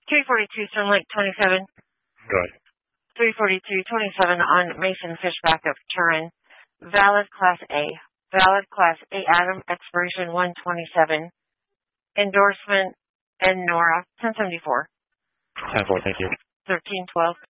342 Sun Lake 27. Good. 342-27 on Mason Fish Backup Turin. Valid Class A. Valid Class A Adam, expiration 127. Endorsement and Nora, 1074. 10-4, thank you. 1312.